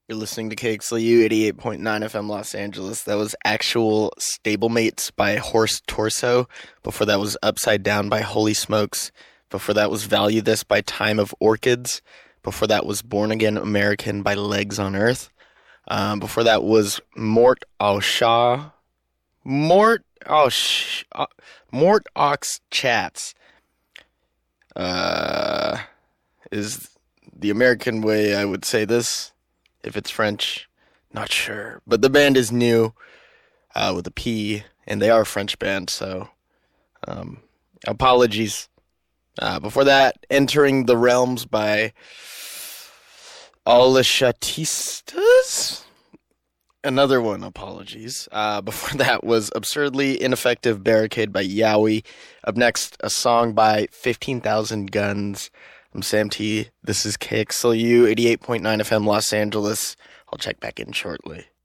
You're listening to KXLU 88.9 FM Los Angeles. That was Actual Stablemates by Horse Torso. Before that was Upside Down by Holy Smokes. Before that was Value This by Time of Orchids. Before that was Born Again American by Legs on Earth. Before that was Mort Ox Chats. Is the American way I would say this. If it's French, not sure. But the band is new, with a P, and they are a French band, so apologies. Before that, Entering the Realms by Alishatistas. Another one, apologies. Before that was Absurdly Ineffective Barricade by Yowie. Up next, a song by 15,000 Guns. I'm Sam T. This is KXLU 88.9 FM Los Angeles. I'll check back in shortly.